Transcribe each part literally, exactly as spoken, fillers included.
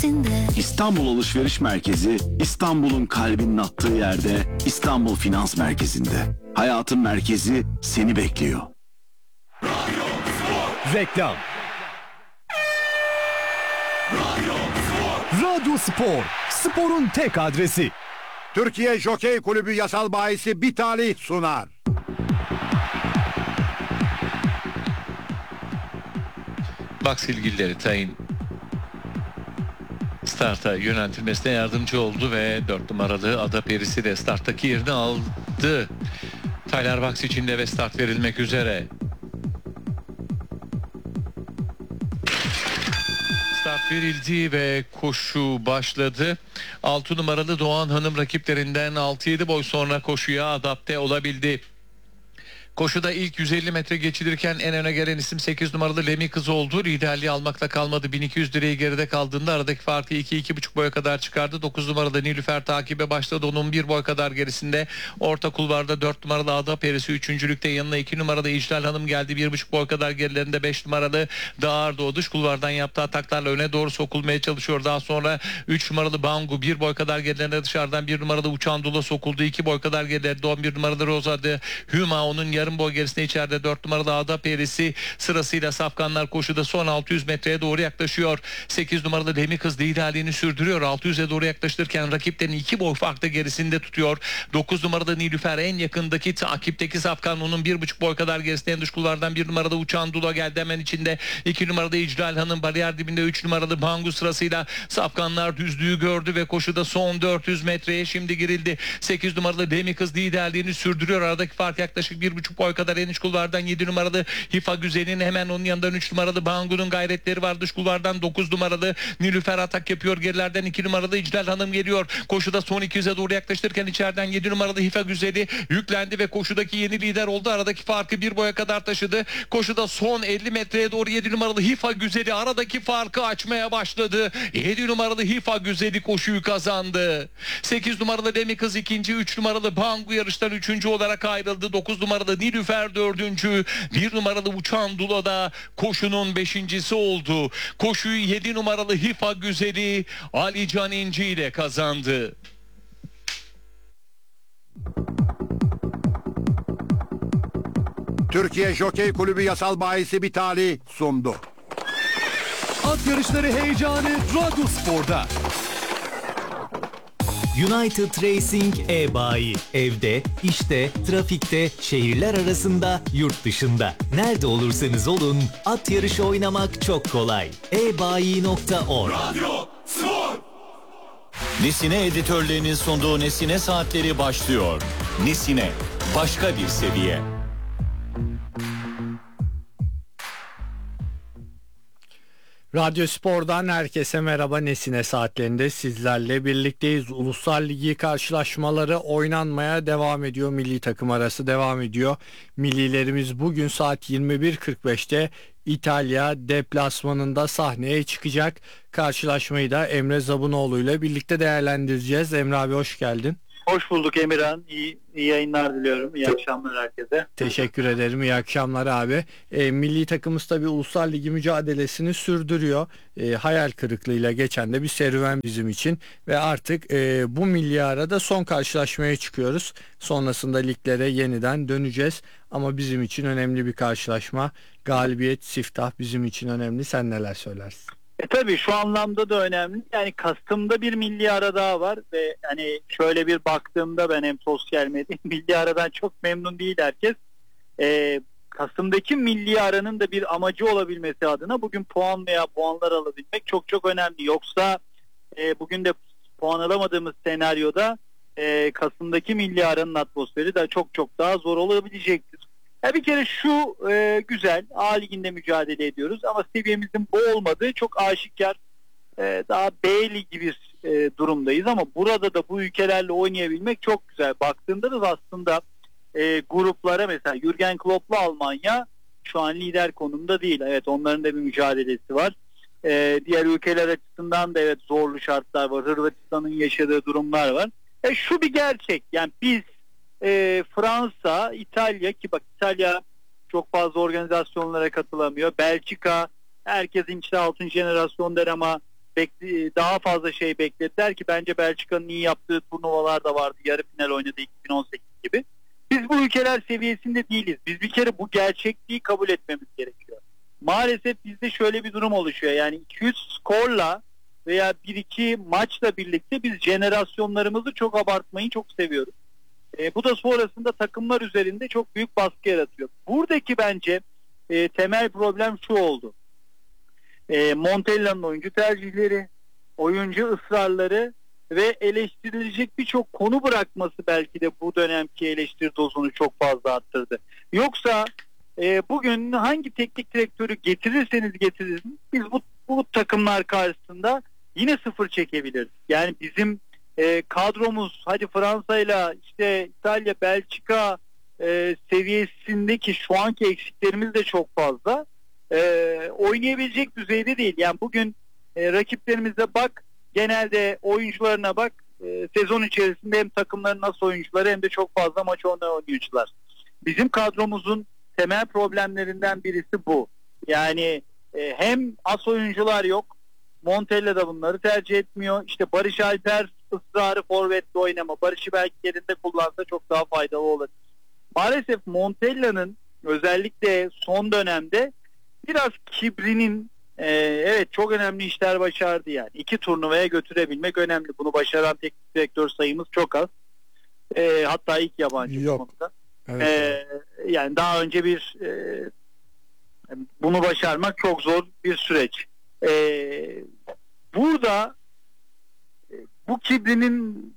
Adresinde. İstanbul Alışveriş Merkezi, İstanbul'un kalbinin attığı yerde, İstanbul Finans Merkezi'nde. Hayatın merkezi seni bekliyor. Radyo Spor. Reklam. Radyo Spor. Radyo Spor. Sporun tek adresi. Türkiye Jokey Kulübü Yasal Bayisi Bitali sunar. Boks ilgilileri tayin starta yöneltilmesine yardımcı oldu ve dört numaralı Ada Perisi de starttaki yerini aldı. Tyler Boks içinde ve start verilmek üzere. Start verildi ve koşu başladı. altı numaralı Doğan Hanım rakiplerinden altı yedi boy sonra koşuya adapte olabildi. Koşuda ilk yüz elli metre geçilirken en öne gelen isim sekiz numaralı Lemi Kız oldu. Liderliği almakla kalmadı. bin iki yüz lirayı geride kaldığında aradaki farkı iki iki buçuk boya kadar çıkardı. dokuz numaralı Nilüfer takibe başladı. Onun bir boy kadar gerisinde. Orta kulvarda dört numaralı Ada Perisi üçüncülükte, yanına iki numaralı İclal Hanım geldi. bir buçuk boy kadar gerilerinde beş numaralı Dağar Doğu dış kulvardan yaptığı ataklarla öne doğru sokulmaya çalışıyor. Daha sonra üç numaralı Bangu bir boy kadar gerilerinde, dışarıdan bir numaralı Uçan Dula sokuldu. iki boy kadar gerilerinde on bir numaralı Roza'dı. Hüma onun yarım boy gerisinde, içeride dört numaralı Ada Perisi. Sırasıyla safkanlar koşuda son altı yüz metreye doğru yaklaşıyor. sekiz numaralı Lemi Kız liderliğini sürdürüyor. altı yüze doğru yaklaşırken rakiplerini iki boy farklı gerisinde tutuyor. dokuz numaralı Nilüfer en yakındaki takipteki safkan, onun bir buçuk boy kadar gerisinde. En dış kulvardan bir numarada Uçan Dula geldi hemen içinde. iki numarada İclal Hanım bariyer dibinde. üç numaralı Bangu sırasıyla safkanlar düzlüğü gördü ve koşuda son dört yüz metreye şimdi girildi. sekiz numaralı Lemi Kız liderliğini sürdürüyor. Aradaki fark yaklaşık bir buçuk boy kadar. En iç kulvardan yedi numaralı Hifa Güzel'in, hemen onun yanından üç numaralı Bangu'nun gayretleri var. Dış kulvardan dokuz numaralı Nilüfer atak yapıyor. Gerilerden iki numaralı İclal Hanım geliyor. Koşuda son iki yüze doğru yaklaşırken içeriden yedi numaralı Hifa Güzel'i yüklendi ve koşudaki yeni lider oldu. Aradaki farkı bir boya kadar taşıdı. Koşuda son elli metreye doğru yedi numaralı Hifa Güzel'i aradaki farkı açmaya başladı. yedi numaralı Hifa Güzel'i koşuyu kazandı. sekiz numaralı Lemi Kız ikinci, üç numaralı Bangu yarıştan üçüncü olarak ayrıldı. dokuz numaralı Nilüfer dördüncü, bir numaralı Uçan Dula da koşunun beşincisi oldu. Koşuyu yedi numaralı Hifa Güzel'i Ali Can İnci ile kazandı. Türkiye Jokey Kulübü Yasal Bayisi Bitali sundu. At yarışları heyecanı Radyo Spor'da. United Racing e-bayi. Evde, işte, trafikte, şehirler arasında, yurt dışında. Nerede olursanız olun, at yarışı oynamak çok kolay. e bayi nokta org. Radyo Spor. Nesine editörlüğünün sunduğu Nesine Saatleri başlıyor. Nesine, başka bir seviye. Radyo Spor'dan herkese merhaba. Nesine Saatlerinde sizlerle birlikteyiz. Uluslar Ligi karşılaşmaları oynanmaya devam ediyor. Milli takım arası devam ediyor. Millilerimiz bugün saat yirmi bir kırk beşte İtalya deplasmanında sahneye çıkacak. Karşılaşmayı da Emre Zabunoğlu ile birlikte değerlendireceğiz. Emre abi hoş geldin. Hoş bulduk Emirhan. İyi, iyi yayınlar diliyorum. İyi akşamlar herkese. Teşekkür ederim. İyi akşamlar abi. E, milli takımımız tabii Uluslar Ligi mücadelesini sürdürüyor. E, hayal kırıklığıyla geçen de bir serüven bizim için. Ve artık e, bu milli arada son karşılaşmaya çıkıyoruz. Sonrasında liglere yeniden döneceğiz. Ama bizim için önemli bir karşılaşma. Galibiyet, siftah bizim için önemli. Sen neler söylersin? E tabii şu anlamda da önemli. Yani Kasım'da bir milli ara daha var ve hani şöyle bir baktığımda ben hem sosyal medya milli aradan çok memnun değil herkes. E, Kasım'daki milli aranın da bir amacı olabilmesi adına bugün puan veya puanlar alabilmek çok çok önemli. Yoksa e, bugün de puan alamadığımız senaryoda e, Kasım'daki milli aranın atmosferi de çok çok daha zor olabilecektir. Ya bir kere şu e, güzel, A Ligi'nde mücadele ediyoruz ama seviyemizin bu olmadığı çok aşikar. E, daha B Ligi bir e, durumdayız ama burada da bu ülkelerle oynayabilmek çok güzel. Baktığında da aslında e, gruplara mesela Jürgen Klopp'la Almanya şu an lider konumda değil. Evet, onların da bir mücadelesi var. E, diğer ülkeler açısından da evet zorlu şartlar var. Hırvatistan'ın yaşadığı durumlar var. E, şu bir gerçek, yani biz E, Fransa, İtalya, ki bak İtalya çok fazla organizasyonlara katılamıyor. Belçika herkesin içinde altıncı jenerasyon der ama bekle, daha fazla şey beklediler ki bence Belçika'nın iyi yaptığı turnuvalar da vardı. Yarı final oynadı iki bin on sekiz gibi. Biz bu ülkeler seviyesinde değiliz. Biz bir kere bu gerçekliği kabul etmemiz gerekiyor. Maalesef bizde şöyle bir durum oluşuyor. Yani iki yüz skorla veya bir iki maçla birlikte biz jenerasyonlarımızı çok abartmayı çok seviyoruz. E, bu da sonrasında takımlar üzerinde çok büyük baskı yaratıyor. Buradaki bence e, temel problem şu oldu. E, Montella'nın oyuncu tercihleri, oyuncu ısrarları ve eleştirilecek birçok konu bırakması belki de bu dönemki eleştiri dozunu çok fazla arttırdı. Yoksa e, bugün hangi teknik direktörü getirirseniz getirin biz bu, bu takımlar karşısında yine sıfır çekebiliriz. Yani bizim e, kadromuz hadi Fransa'yla işte İtalya, Belçika e, seviyesindeki şu anki eksiklerimiz de çok fazla. E, oynayabilecek düzeyde değil. Yani bugün e, rakiplerimize bak, genelde oyuncularına bak, e, sezon içerisinde hem takımların nasıl oyuncuları hem de çok fazla maç oynayan oyuncular. Bizim kadromuzun temel problemlerinden birisi bu. Yani e, hem as oyuncular yok, Montella da bunları tercih etmiyor. İşte Barış Alper ısrarı forvetle oynama. Barış'ı belki yerinde kullansa çok daha faydalı olur. Maalesef Montella'nın özellikle son dönemde biraz kibrinin e, evet çok önemli işler başardı yani. İki turnuvaya götürebilmek önemli. Bunu başaran teknik direktör sayımız çok az. E, hatta ilk yabancı Yok. bu konuda. Evet. E, yani daha önce bir e, bunu başarmak çok zor bir süreç. E, burada e, bu kibrinin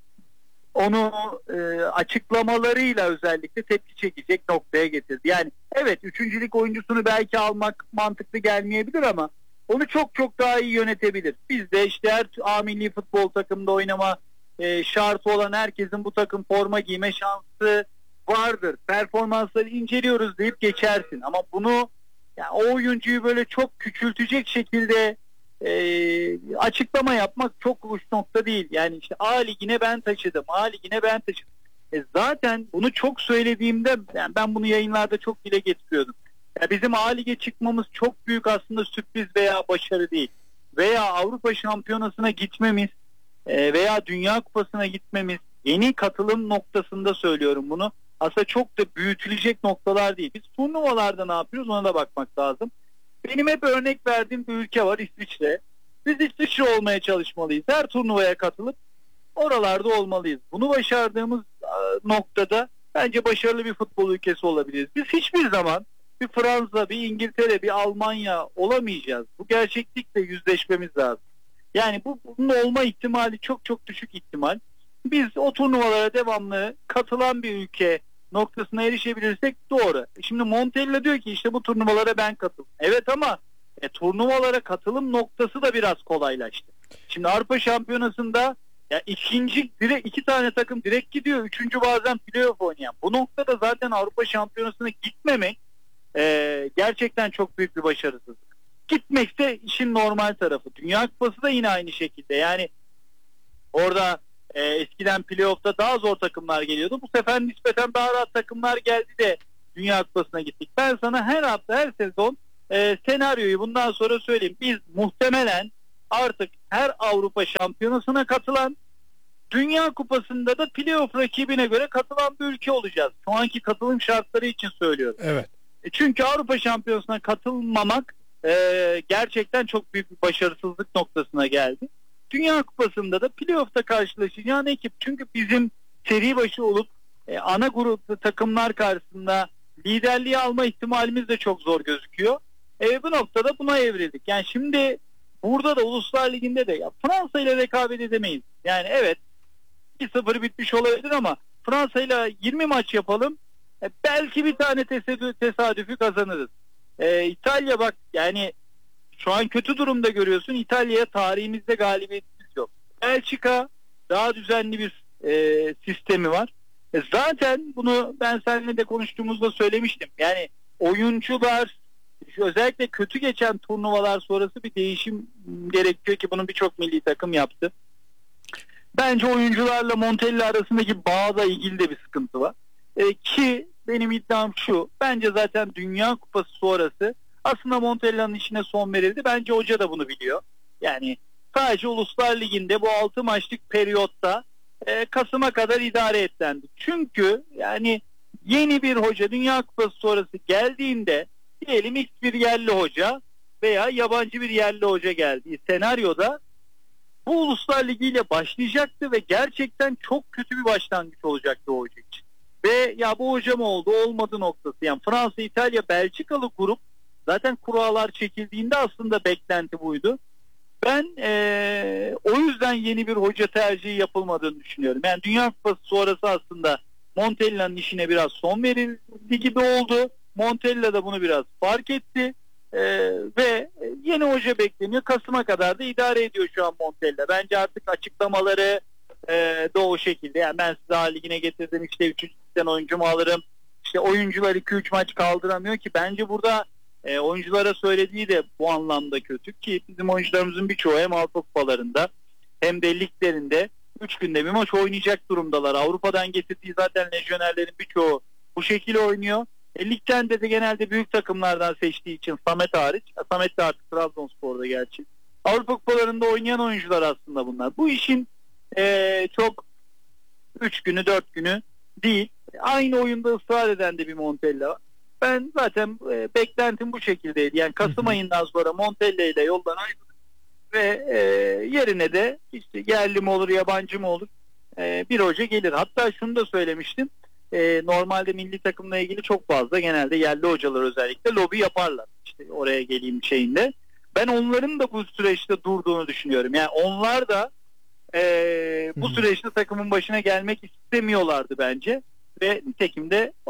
onu e, açıklamalarıyla özellikle tepki çekecek noktaya getirdi. Yani evet üçüncülük oyuncusunu belki almak mantıklı gelmeyebilir ama onu çok çok daha iyi yönetebilir. Biz de işte her A milli futbol takımında oynama e, şartı olan herkesin bu takım forma giyme şansı vardır. Performansları inceliyoruz deyip geçersin. Ama bunu yani o oyuncuyu böyle çok küçültecek şekilde e, açıklama yapmak çok uç nokta değil. Yani işte A ligine ben taşıdım. A ligine ben taşıdım. E zaten bunu çok söylediğimde yani ben bunu yayınlarda çok dile getiriyordum. Ya bizim A lige çıkmamız çok büyük aslında sürpriz veya başarı değil. Veya Avrupa Şampiyonası'na gitmemiz e, veya Dünya Kupası'na gitmemiz yeni katılım noktasında söylüyorum bunu. Aslında çok da büyütülecek noktalar değil. Biz turnuvalarda ne yapıyoruz ona da bakmak lazım. Benim hep örnek verdiğim bir ülke var, İsviçre. Biz İsviçre olmaya çalışmalıyız. Her turnuvaya katılıp oralarda olmalıyız. Bunu başardığımız noktada bence başarılı bir futbol ülkesi olabiliriz. Biz hiçbir zaman bir Fransa, bir İngiltere, bir Almanya olamayacağız. Bu gerçeklikle yüzleşmemiz lazım. Yani bu, bunun olma ihtimali çok çok düşük ihtimal. Biz o turnuvalara devamlı katılan bir ülke noktasına erişebilirsek doğru. Şimdi Montella diyor ki işte bu turnuvalara ben katıldım. Evet ama e, turnuvalara katılım noktası da biraz kolaylaştı. Şimdi Avrupa Şampiyonası'nda ya ikinci direkt iki tane takım direkt gidiyor. Üçüncü bazen playoff oynayan. Bu noktada zaten Avrupa Şampiyonası'na gitmemek e, gerçekten çok büyük bir başarısızlık. Gitmekse işin normal tarafı. Dünya Kupası da yine aynı şekilde. Yani orada e, eskiden playoff'ta daha zor takımlar geliyordu. Bu sefer nispeten daha rahat takımlar geldi de Dünya Kupası'na gittik. Ben sana her hafta her sezon e, senaryoyu bundan sonra söyleyeyim. Biz muhtemelen artık her Avrupa Şampiyonası'na katılan, Dünya Kupası'nda da playoff rakibine göre katılan bir ülke olacağız. Şu anki katılım şartları için söylüyorum. Evet. E çünkü Avrupa Şampiyonası'na katılmamak e, gerçekten çok büyük bir başarısızlık noktasına geldi. Dünya Kupası'nda da playoff'ta karşılaşacağın ekip. Çünkü bizim seri başı olup e, ana grup takımlar karşısında liderliği alma ihtimalimiz de çok zor gözüküyor. E, bu noktada buna evrildik. Yani şimdi burada da Uluslar Ligi'nde de ya Fransa ile rekabet edemeyiz. Yani evet iki sıfır bitmiş olabilir ama Fransa ile yirmi maç yapalım. E, belki bir tane tesadüf, tesadüfü kazanırız. E, İtalya bak yani şu an kötü durumda görüyorsun. İtalya'ya tarihimizde galibiyetimiz yok. Belçika daha düzenli bir e, sistemi var. E, zaten bunu ben seninle de konuştuğumuzda söylemiştim. Yani oyuncular özellikle kötü geçen turnuvalar sonrası bir değişim gerekiyor ki bunu birçok milli takım yaptı. Bence oyuncularla Montella arasındaki bağla ilgili de bir sıkıntı var. E, ki benim iddiam şu. Bence zaten Dünya Kupası sonrası aslında Montella'nın işine son verildi. Bence hoca da bunu biliyor. Yani sadece Uluslar Ligi'nde bu altı maçlık periyotta e, Kasım'a kadar idare etlendi. Çünkü yani yeni bir hoca Dünya Kupası sonrası geldiğinde, diyelim X bir yerli hoca veya yabancı bir yerli hoca geldiği senaryoda bu Uluslar Ligi ile başlayacaktı ve gerçekten çok kötü bir başlangıç olacaktı o hoca için. Ve ya bu hoca mı oldu olmadı noktası. Yani Fransa, İtalya, Belçikalı grup zaten kurallar çekildiğinde aslında beklenti buydu. Ben ee, o yüzden yeni bir hoca tercihi yapılmadığını düşünüyorum. Yani Dünya Kupası sonrası aslında Montella'nın işine biraz son verildi gibi oldu. Montella da bunu biraz fark etti. Ee, ve yeni hoca bekleniyor. Kasım'a kadar da idare ediyor şu an Montella. Bence artık açıklamaları e, da o şekilde. Yani ben size A Ligi'ne getirdim, işte üçüncü ligden oyuncu mu alırım? İşte oyuncular iki üç maç kaldıramıyor ki. Bence burada e, oyunculara söylediği de bu anlamda kötü ki bizim oyuncularımızın birçoğu hem Avrupa kupalarında hem de liglerinde üç günde bir maç oynayacak durumdalar. Avrupa'dan getirdiği zaten lejyonerlerin birçoğu bu şekilde oynuyor. E, ligden de, de genelde büyük takımlardan seçtiği için Samet hariç. Samet de artık Trabzonspor'da gerçi. Avrupa kupalarında oynayan oyuncular aslında bunlar. Bu işin e, çok üç günü dört günü değil. Aynı oyunda ısrar eden de bir Montella var. Ben zaten e, beklentim bu şekildeydi. Yani Kasım hı hı. ayından sonra Montella ile yoldan ayrılır ve e, yerine de işte yerli mi olur yabancı mı olur e, bir hoca gelir. Hatta şunu da söylemiştim. E, normalde milli takımla ilgili çok fazla genelde yerli hocalar özellikle lobi yaparlar. İşte oraya geleyim şeyinde. Ben onların da bu süreçte durduğunu düşünüyorum. Yani onlar da e, bu süreçte takımın başına gelmek istemiyorlardı bence. Ve nitekim de e,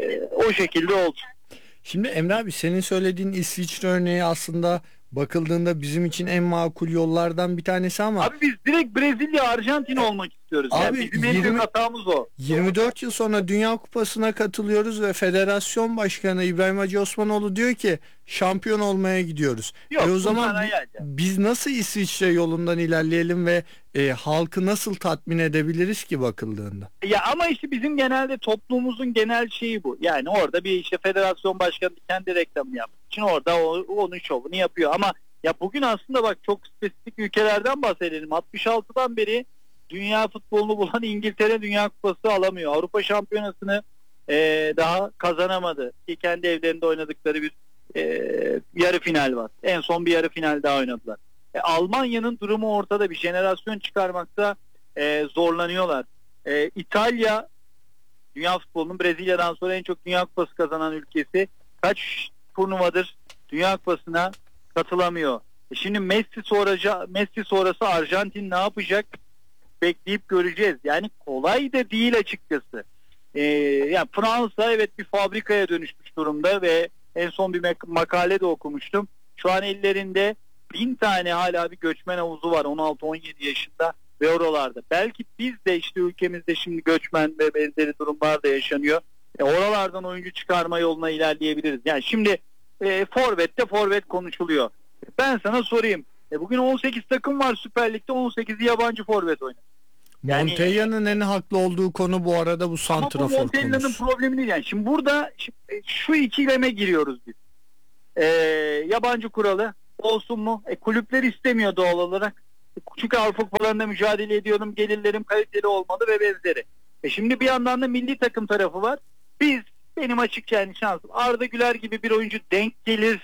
o şekilde oldu. Şimdi Emre abi, senin söylediğin İsviçre örneği aslında bakıldığında bizim için en makul yollardan bir tanesi ama... Abi biz direkt Brezilya, Arjantin olmak istiyoruz. Abi yani bizim en büyük hatamız o. yirmi dört yıl sonra Dünya Kupası'na katılıyoruz ve Federasyon Başkanı İbrahim Hacı Osmanoğlu diyor ki şampiyon olmaya gidiyoruz. Yok, e o zaman biz nasıl İsviçre yolundan ilerleyelim ve e, halkı nasıl tatmin edebiliriz ki bakıldığında? Ya ama işte bizim genelde toplumumuzun genel şeyi bu. Yani orada bir işte federasyon başkanı kendi reklamını yaptığı için orada o, onun şovunu yapıyor. Ama ya bugün aslında bak çok spesifik ülkelerden bahsedelim. altmış altıdan beri dünya futbolunu bulan İngiltere Dünya Kupası alamıyor. Avrupa Şampiyonası'nı e, daha kazanamadı. Ki kendi evlerinde oynadıkları bir e, yarı final var. En son bir yarı final daha oynadılar. E, Almanya'nın durumu ortada, bir jenerasyon çıkarmakta e, zorlanıyorlar. E, İtalya dünya futbolunun Brezilya'dan sonra en çok Dünya Kupası kazanan ülkesi. Kaç turnuvadır Dünya Kupası'na katılamıyor. E şimdi Messi sonrası, Messi sonrası Arjantin ne yapacak? Bekleyip göreceğiz. Yani kolay da değil açıkçası. Ee, yani Fransa evet bir fabrikaya dönüşmüş durumda ve en son bir makale de okumuştum. Şu an ellerinde bin tane hala bir göçmen havuzu var on altı on yedi yaşında ve oralarda. Belki biz de işte ülkemizde şimdi göçmen ve benzeri durumlar da yaşanıyor. E, oralardan oyuncu çıkarma yoluna ilerleyebiliriz. Yani şimdi e, forvette forvet konuşuluyor. Ben sana sorayım. E, bugün on sekiz takım var Süper Lig'de, on sekizi yabancı forvet oynuyor. Yani, Montella'nın en haklı olduğu konu bu arada bu santrafor konusu. Ama bu Montella'nın problemi değil yani. Şimdi burada şimdi, şu ikileme giriyoruz biz. E, yabancı kuralı olsun mu? E, kulüpler istemiyor doğal olarak. E, çünkü Avrupa kupalarında mücadele ediyorum. Gelirlerim kaliteli olmalı ve benzeri. E, şimdi bir yandan da milli takım tarafı var. Biz, benim açık yani şansım, Arda Güler gibi bir oyuncu denk gelir.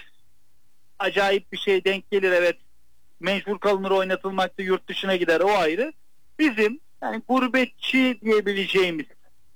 Acayip bir şey denk gelir, evet. Mecbur kalınır, oynatılmakta, yurt dışına gider, o ayrı. Bizim yani gurbetçi diyebileceğimiz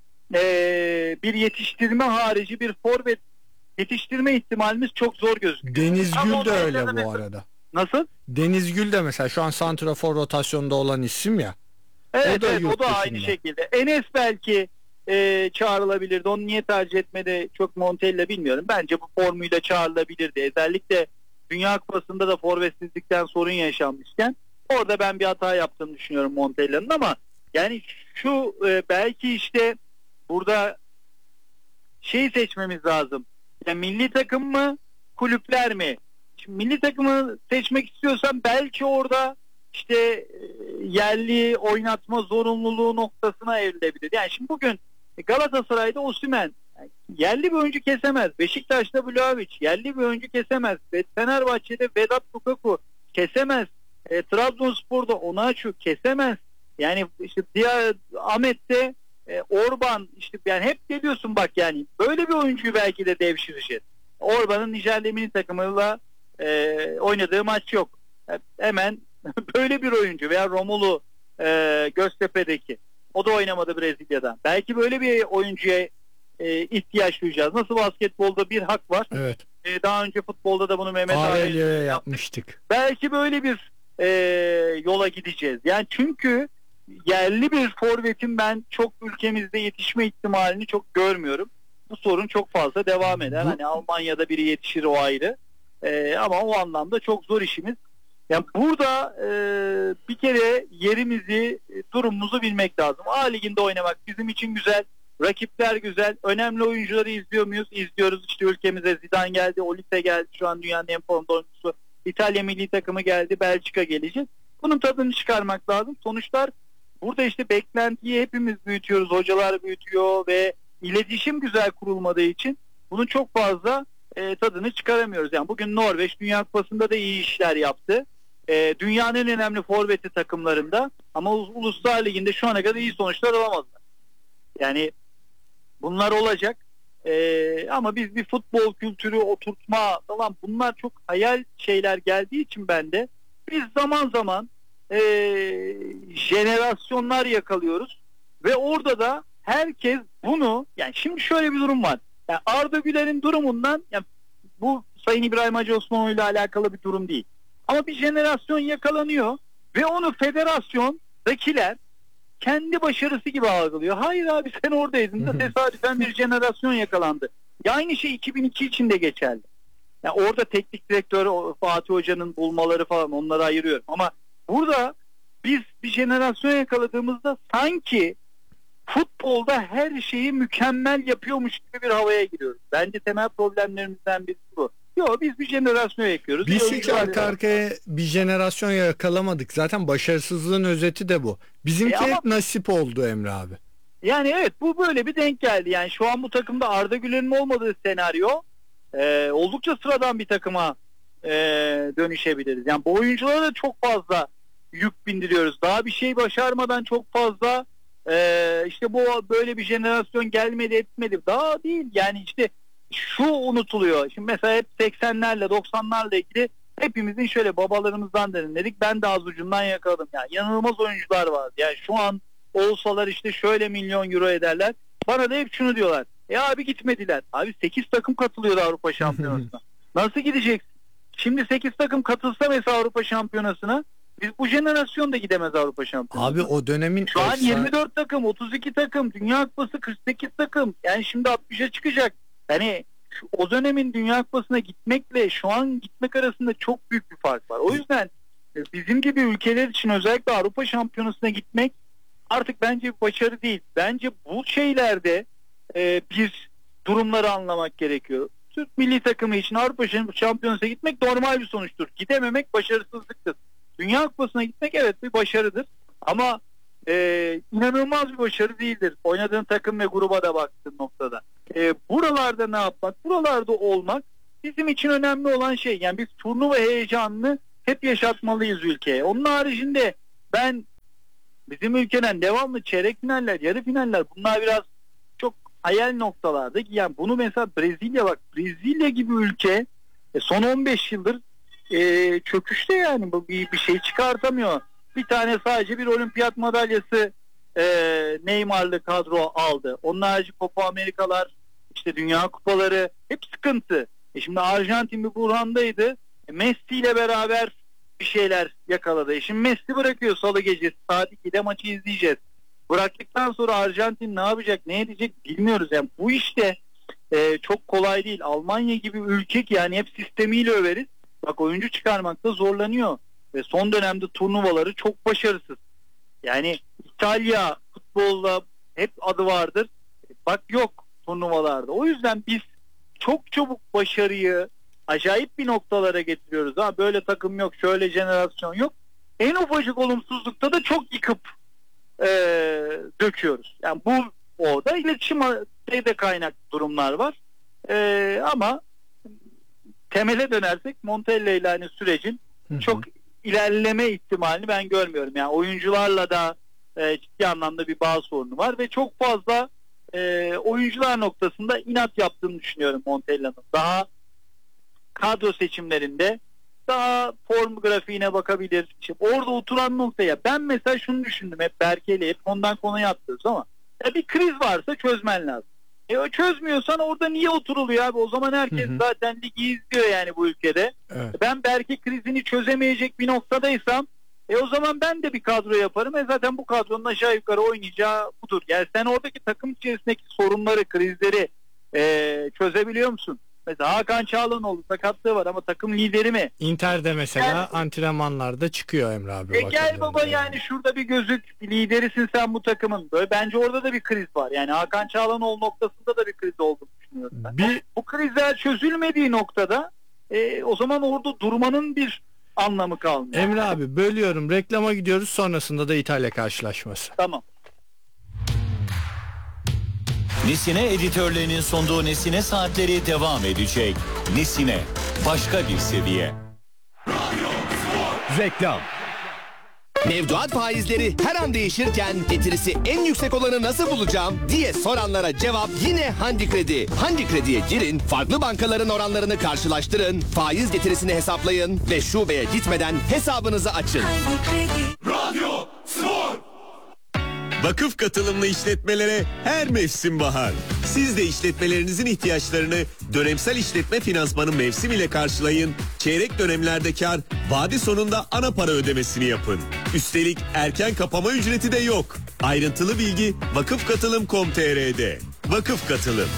ee, bir yetiştirme harici bir forvet yetiştirme ihtimalimiz çok zor gözüküyor. Deniz Gül de öyle bu mesela... arada. Nasıl? Deniz Gül de mesela şu an santrafor rotasyonda olan isim ya. Evet, o da, evet, o da aynı şekilde. Enes belki e, çağrılabilirdi. Onu niye tercih etmedi çok Montella bilmiyorum. Bence bu formuyla çağrılabilirdi. Özellikle Dünya Kupası'nda da forvetsizlikten sorun yaşanmışken orada ben bir hata yaptığını düşünüyorum Montella'nın, ama yani şu e, belki işte burada şey seçmemiz lazım. Yani milli takım mı, kulüpler mi? Şimdi milli takımı seçmek istiyorsan belki orada işte e, yerli oynatma zorunluluğu noktasına evrilebilir. Yani şimdi bugün Galatasaray'da Osimhen yani yerli bir oyuncu kesemez. Beşiktaş'ta Vlahovic yerli bir oyuncu kesemez. Fenerbahçe'de Vedat Lukaku kesemez. E, Trabzonspor'da Onaçu kesemez. Yani işte diğer Ahmet'te e, Orban işte yani hep geliyorsun bak yani böyle bir oyuncuyu belki de devşireceğiz. Orban'ın Nijerya milli takımıyla e, oynadığı maç yok. E, hemen böyle bir oyuncu veya Romulu e, Göztepe'deki o da oynamadı Brezilya'dan. Belki böyle bir oyuncuya e, ihtiyaç duyacağız. Nasıl basketbolda bir hak var. Evet. E, daha önce futbolda da bunu Mehmet Aurelio'ya Ağabey'le yapmıştık. Belki böyle bir e, yola gideceğiz. Yani çünkü yerli bir forvetin ben çok ülkemizde yetişme ihtimalini çok görmüyorum. Bu sorun çok fazla devam eder. Hani Almanya'da biri yetişir o ayrı. E, ama o anlamda çok zor işimiz. Yani burada e, bir kere yerimizi, durumumuzu bilmek lazım. A Ligi'nde oynamak bizim için güzel. Rakipler güzel. Önemli oyuncuları izliyor muyuz? İzliyoruz. İşte ülkemize Zidane geldi, Olise geldi. Şu an dünyanın en formda oyuncusu. İtalya milli takımı geldi. Belçika gelecek. Bunun tadını çıkarmak lazım. Sonuçlar burada işte beklentiyi hepimiz büyütüyoruz. Hocalar büyütüyor ve iletişim güzel kurulmadığı için bunun çok fazla e, tadını çıkaramıyoruz. Yani bugün Norveç Dünya Kupası'nda da iyi işler yaptı. E, dünyanın en önemli forveti takımlarında ama Uluslar Ligi'nde şu ana kadar iyi sonuçlar alamadılar. Yani bunlar olacak. E, ama biz bir futbol kültürü oturtma falan bunlar çok hayal şeyler geldiği için bende biz zaman zaman e, jenerasyonlar yakalıyoruz ve orada da herkes bunu yani şimdi şöyle bir durum var. Yani Arda Güler'in durumundan yani bu Sayın İbrahim Hacı Osmanoğlu ile alakalı bir durum değil. Ama bir jenerasyon yakalanıyor ve onu federasyondakiler kendi başarısı gibi algılıyor. Hayır abi sen oradaydın da tesadüfen bir jenerasyon yakalandı. Ya aynı şey iki bin iki için de geçerli. Yani orada teknik direktör Fatih Hoca'nın bulmaları falan onları ayırıyorum. Ama burada biz bir jenerasyon yakaladığımızda sanki futbolda her şeyi mükemmel yapıyormuş gibi bir havaya giriyoruz. Bence temel problemlerimizden birisi bu. Yok biz bir jenerasyon yakıyoruz. Biz hiç arka arkaya bir jenerasyon yakalamadık. Zaten başarısızlığın özeti de bu. Bizimki e ama, hep nasip oldu Emre abi. Yani evet bu böyle bir denk geldi. Yani şu an bu takımda Arda Güler'in olmadığı senaryo e, oldukça sıradan bir takıma e, dönüşebiliriz. Yani bu oyunculara da çok fazla yük bindiriyoruz. Daha bir şey başarmadan çok fazla e, işte bu böyle bir jenerasyon gelmedi etmedi. Daha değil yani işte şu unutuluyor. Şimdi mesela hep seksenlerle doksanlarla ilgili hepimizin şöyle babalarımızdan dinledik. Ben de az ucundan yakaladım. Yani yanılmaz oyuncular vardı. Yani şu an olsalar işte şöyle milyon euro ederler. Bana da hep şunu diyorlar. E abi gitmediler. Abi sekiz takım katılıyordu Avrupa Şampiyonası'na. Nasıl gideceksin? Şimdi sekiz takım katılsa mesela Avrupa Şampiyonası'na biz bu jenerasyon da gidemez Avrupa Şampiyonası'na. Abi o dönemin şu an efsane... yirmi dört takım, otuz iki takım, Dünya Kupası kırk sekiz takım. Yani şimdi altmışa çıkacak. Yani şu, o dönemin Dünya Kupası'na gitmekle şu an gitmek arasında çok büyük bir fark var. O yüzden bizim gibi ülkeler için özellikle Avrupa Şampiyonası'na gitmek artık bence bir başarı değil. Bence bu şeylerde e, bir durumları anlamak gerekiyor. Türk milli takımı için Avrupa Şampiyonası'na gitmek normal bir sonuçtur. Gidememek başarısızlıktır. Dünya Kupası'na gitmek evet bir başarıdır. Ama e, inanılmaz bir başarı değildir. Oynadığın takım ve gruba da baktığın noktada. E, buralarda ne yapmak? Buralarda olmak bizim için önemli olan şey. Yani biz turnuva heyecanını hep yaşatmalıyız ülkeye. Onun haricinde ben bizim ülkeden devamlı çeyrek finaller, yarı finaller bunlar biraz çok hayal noktalarda. Yani bunu mesela Brezilya bak Brezilya gibi ülke son on beş yıldır e, çöküşte yani bu bir, bir şey çıkartamıyor. Bir tane sadece bir olimpiyat madalyası e, Neymar'lı kadro aldı. Onun harici Copa Amerikalar, işte Dünya Kupaları hep sıkıntı. E şimdi Arjantin bir buhrandaydı. E Messi ile beraber bir şeyler yakaladı. E şimdi Messi bırakıyor salı gecesi saat ikide maçı izleyeceğiz. Bıraktıktan sonra Arjantin ne yapacak, ne edecek bilmiyoruz. Yani bu işte e, çok kolay değil. Almanya gibi ülke ki yani hep sistemiyle överiz. Bak oyuncu çıkarmakta zorlanıyor. Ve son dönemde turnuvaları çok başarısız. Yani İtalya futbolda hep adı vardır. Bak yok turnuvalarda. O yüzden biz çok çabuk başarıyı acayip bir noktalara getiriyoruz. Ha böyle takım yok, şöyle jenerasyon yok. En ufacık olumsuzlukta da çok yıkıp e, döküyoruz. Yani bu orada iletişim de kaynak durumlar var. E, ama temele dönersek Montella ile hani sürecin çok ilerleme ihtimalini ben görmüyorum. Yani oyuncularla da e, ciddi anlamda bir bağ sorunu var ve çok fazla e, oyuncular noktasında inat yaptığını düşünüyorum Montella'nın. Daha kadro seçimlerinde daha form grafiğine bakabilir. İşte orada oturan noktaya ben mesela şunu düşündüm, hep Berke'yle hep ondan konuya atlıyoruz ama ya bir kriz varsa çözmen lazım. E o çözmüyorsan orada niye oturuluyor abi? O zaman herkes hı hı. zaten ligi izliyor yani bu ülkede. Evet. Ben Berke krizini çözemeyecek bir noktadaysam e o zaman ben de bir kadro yaparım. E zaten bu kadronun aşağı yukarı oynayacağı budur. Yani sen oradaki takım içerisindeki sorunları, krizleri e, çözebiliyor musun? Mesela Hakan Çağlanoğlu sakatlığı var ama takım lideri mi? Inter'de mesela yani, antrenmanlarda çıkıyor Emre abi. E gel baba yani. yani şurada bir gözük, bir liderisin sen bu takımın. Böyle bence orada da bir kriz var. Yani Hakan Çağlanoğlu noktasında da bir kriz olduğunu düşünüyorum ben. Bir... Bu krizler çözülmediği noktada e, o zaman orada durmanın bir anlamı kalmıyor. Emre abi bölüyorum, reklama gidiyoruz, sonrasında da İtalya karşılaşması. Tamam. Nesine editörlerinin sunduğu Nesine Saatleri devam edecek. Nesine, başka bir seviye. Reklam. Mevduat faizleri her an değişirken getirisi en yüksek olanı nasıl bulacağım diye soranlara cevap yine Handi Kredi. Handi Kredi'ye girin, farklı bankaların oranlarını karşılaştırın, faiz getirisini hesaplayın ve şubeye gitmeden hesabınızı açın. Radyo Spor. Vakıf katılımlı işletmelere her mevsim bahar. Siz de işletmelerinizin ihtiyaçlarını dönemsel işletme finansmanı mevsim ile karşılayın. Çeyrek dönemlerde kar, vade sonunda ana para ödemesini yapın. Üstelik erken kapama ücreti de yok. Ayrıntılı bilgi vakıfkatılım nokta com nokta tr'de. Vakıf Katılım.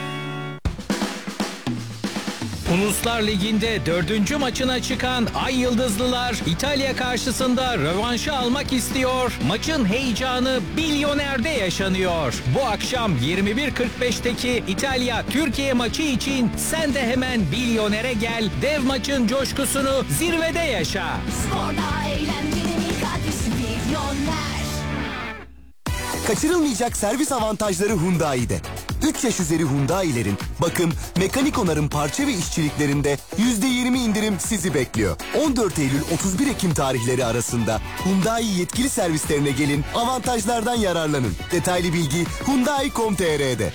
Uluslar Ligi'nde dördüncü maçına çıkan Ay Yıldızlılar İtalya karşısında rövanşı almak istiyor. Maçın heyecanı Bilyoner'de yaşanıyor. Bu akşam yirmi bir kırk beşteki İtalya-Türkiye maçı için sen de hemen Bilyoner'e gel. Dev maçın coşkusunu zirvede yaşa. Sporda eğlencenin ilk adresi Bilyoner. Kaçırılmayacak servis avantajları Hyundai'de. üç yaş üzeri Hyundai'lerin bakım, mekanik onarım parça ve işçiliklerinde yüzde yirmi indirim sizi bekliyor. on dört Eylül otuz bir Ekim tarihleri arasında Hyundai yetkili servislerine gelin, avantajlardan yararlanın. Detaylı bilgi hyundai nokta com nokta tr'de.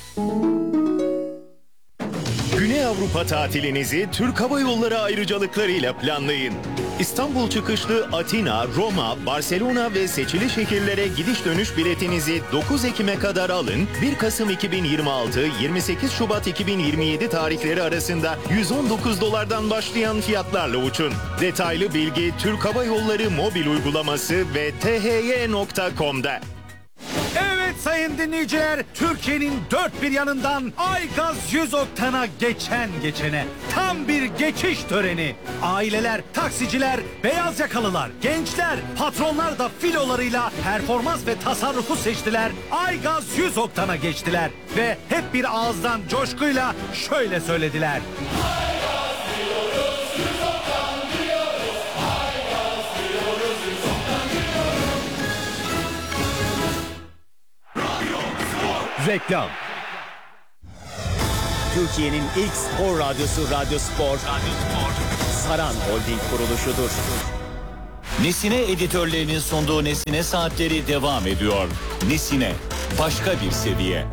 Güney Avrupa tatilinizi Türk Hava Yolları ayrıcalıklarıyla planlayın. İstanbul çıkışlı Atina, Roma, Barcelona ve seçili şehirlere gidiş dönüş biletinizi dokuz Ekim'e kadar alın. bir Kasım iki bin yirmi altı - yirmi sekiz Şubat iki bin yirmi yedi tarihleri arasında yüz on dokuz dolardan başlayan fiyatlarla uçun. Detaylı bilgi Türk Hava Yolları mobil uygulaması ve t h y nokta com'da. Evet sayın dinleyiciler, Türkiye'nin dört bir yanından Aygaz yüz oktana geçen geçene tam bir geçiş töreni. Aileler, taksiciler, beyaz yakalılar, gençler, patronlar da filolarıyla performans ve tasarrufu seçtiler. Aygaz yüz oktana geçtiler ve hep bir ağızdan coşkuyla şöyle söylediler. Reklam. Türkiye'nin ilk spor radyosu Radyo Spor, Radyo Spor. Saran Holding kuruluşudur. Nesine editörlerinin sunduğu Nesine Saatleri devam ediyor. Nesine, başka bir seviye.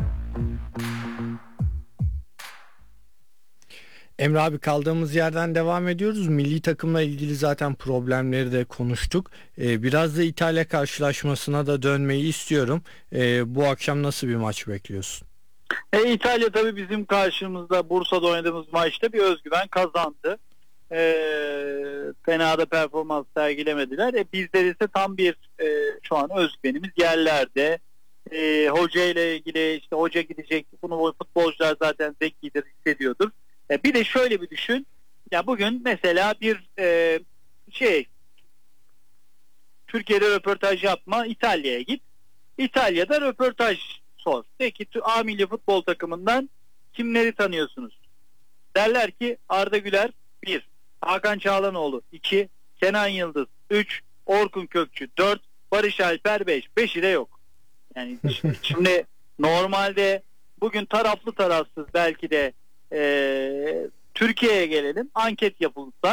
Emre abi kaldığımız yerden devam ediyoruz. Milli takımla ilgili zaten problemleri de konuştuk. Ee, biraz da İtalya karşılaşmasına da dönmeyi istiyorum. Ee, bu akşam nasıl bir maç bekliyorsun? E, İtalya tabii bizim karşımızda Bursa'da oynadığımız maçta bir özgüven kazandı. E, fena da performans sergilemediler. E, bizler ise tam bir e, şu an özgüvenimiz yerlerde. E, hoca ile ilgili işte hoca gidecek. Bunu futbolcular zaten zekidir, hissediyordur. Bir de şöyle bir düşün. Ya bugün mesela bir e, şey Türkiye'de röportaj yapma, İtalya'ya git. İtalya'da röportaj sor. Peki A milli futbol takımından kimleri tanıyorsunuz? Derler ki Arda Güler bir, Hakan Çağlanoğlu iki, Kenan Yıldız üç, Orkun Kökçü dört, Barış Alper beş. beşi de yok. Yani şimdi normalde bugün taraflı tarafsız belki de Ee, Türkiye'ye gelelim, anket yapılsa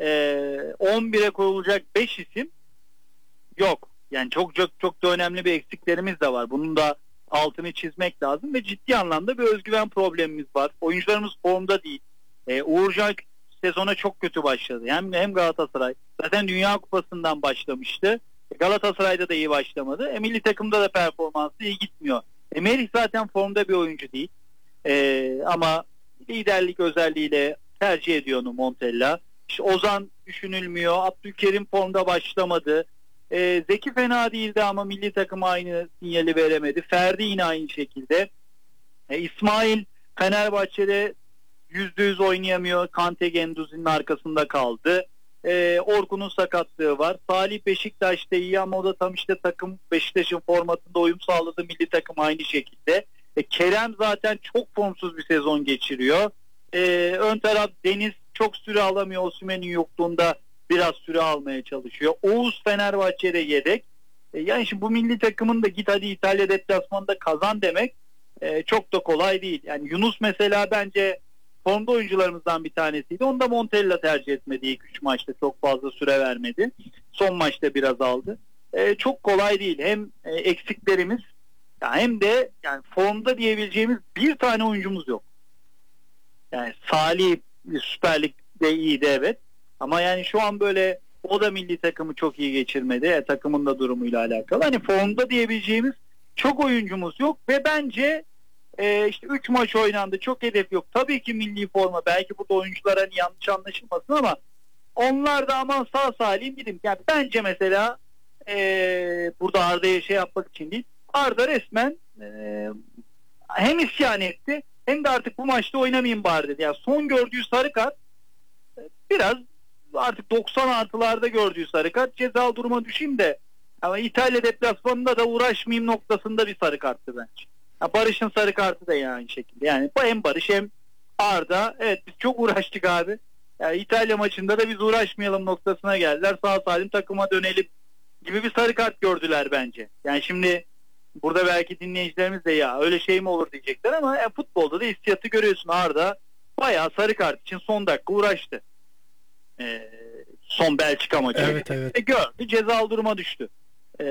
e, on bire koyulacak beş isim yok. Yani çok çok çok da önemli bir eksiklerimiz de var. Bunun da altını çizmek lazım ve ciddi anlamda bir özgüven problemimiz var. Oyuncularımız formda değil. Ee, Uğurcan sezona çok kötü başladı. Hem hem Galatasaray. Zaten Dünya Kupası'ndan başlamıştı. Galatasaray'da da iyi başlamadı. E, milli takımda da performansı iyi gitmiyor. E, Merih zaten formda bir oyuncu değil. E, ama liderlik özelliğiyle tercih ediyor onu Montella. İşte Ozan düşünülmüyor. Abdülkerim formda başlamadı. Ee, Zeki fena değildi ama milli takım aynı sinyali veremedi. Ferdi yine aynı şekilde. Ee, İsmail Fenerbahçe'de yüzde yüz oynayamıyor. Kante Genduzi'nin arkasında kaldı. Ee, Orkun'un sakatlığı var. Salih Beşiktaş'ta iyi ama o da tam işte takım Beşiktaş'ın formatında uyum sağladı. Milli takım aynı şekilde. Ee, Kerem zaten çok formsuz bir sezon geçiriyor. Ee, ön taraf Deniz çok süre alamıyor. Osimhen'in yokluğunda biraz süre almaya çalışıyor. Oğuz Fenerbahçe'de yedek. E, yani şimdi bu milli takımın da git hadi İtalya deplasmanında kazan demek e, çok da kolay değil. Yani Yunus mesela bence formda oyuncularımızdan bir tanesiydi. Onu da Montella tercih etmedi. İlk üç maçta çok fazla süre vermedi. Son maçta biraz aldı. E, çok kolay değil. Hem e, eksiklerimiz ya hem de yani formda diyebileceğimiz bir tane oyuncumuz yok. Yani Salih Süper Lig'de iyiydi evet. Ama yani şu an böyle o da milli takımı çok iyi geçirmedi. E, takımın da durumuyla alakalı. Hani formda diyebileceğimiz çok oyuncumuz yok ve bence e, işte üç maç oynandı. Çok hedef yok. Tabii ki milli forma. Belki burada oyuncular hani yanlış anlaşılmasın ama onlar da aman sağ salim gidin. Yani bence mesela e, burada Arda'ya şey yapmak için değil. Arda resmen e, hem isyan etti hem de artık bu maçta oynamayayım bari dedi. Yani son gördüğü sarı kart biraz artık doksan artılarda gördüğü sarı kart, ceza duruma düşeyim de ama İtalya deplasmanında da uğraşmayayım noktasında bir sarı karttı bence. Ya Barış'ın sarı kartı da yani aynı şekilde. Yani hem Barış hem Arda evet biz çok uğraştık abi. Yani İtalya maçında da biz uğraşmayalım noktasına geldiler. Sağ salim takıma dönelim gibi bir sarı kart gördüler bence. Yani şimdi burada belki dinleyicilerimiz de ya öyle şey mi olur diyecekler ama ya futbolda da hissiyatı görüyorsun. Arda bayağı sarı kart için son dakika uğraştı. Ee, son Belçika maçı. Evet, evet. E, gördü cezalı duruma düştü. Ee,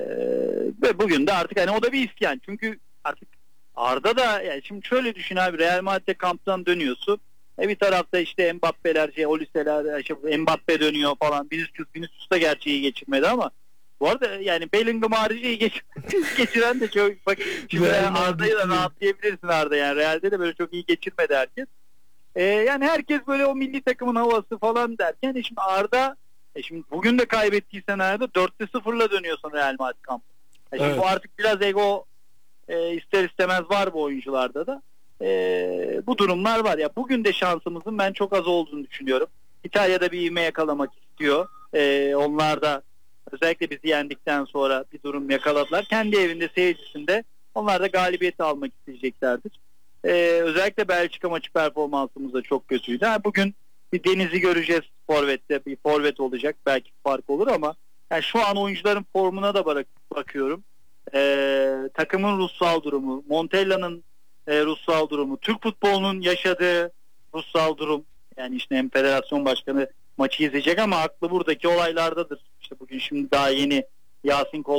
ve bugün de artık hani o da bir isyan. Çünkü artık Arda da yani şimdi şöyle düşün abi Real Madrid'de kamptan dönüyorsun. E bir tarafta işte Mbappe'ler, şey, Olise'ler, işte Mbappe dönüyor falan. Vinicius, Vinicius da gerçi iyi geçirmedi ama bu arada yani Bellingham harici iyi geç geçiren de çok bak şimdi Arda'yı da rahatlayabilirsin Arda yani Real'de de böyle çok iyi geçirmedi herkes. Ee, yani herkes böyle o milli takımın havası falan derken e şimdi Arda e şimdi bugün de kaybettiği senaryoda dörtte sıfırla dönüyorsun Real Madrid kampı. E şimdi Evet. bu artık biraz ego e, ister istemez var bu oyuncularda da. E, bu durumlar var ya. Bugün de şansımızın ben çok az olduğunu düşünüyorum. İtalya'da bir ivme yakalamak istiyor. E, onlar da özellikle bizi yendikten sonra bir durum yakaladılar. Kendi evinde seyircisinde onlar da galibiyeti almak isteyeceklerdir. Ee, özellikle Belçika maçı performansımız da çok kötüydü. Ha, bugün bir Deniz'i göreceğiz forvette. Bir forvet olacak. Belki fark olur ama yani şu an oyuncuların formuna da bak bakıyorum. Ee, takımın ruhsal durumu, Montella'nın e, ruhsal durumu, Türk futbolunun yaşadığı ruhsal durum. Yani işte hem federasyon başkanı maçı izleyecek ama aklı buradaki olaylardadır. İşte bugün şimdi daha yeni Yasin Kol